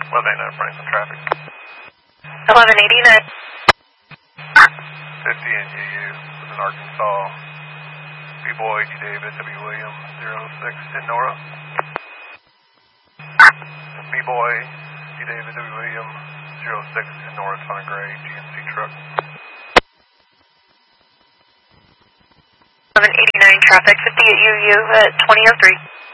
1189 Franklin traffic. 1189. 50 in UU was in Arkansas. B-Boy, D. David, W. William, 06 in Nora. B-Boy, D. David, W. William, 06 in Nora, on a gray GMC truck. 1189 traffic, 50 at UU at 2003.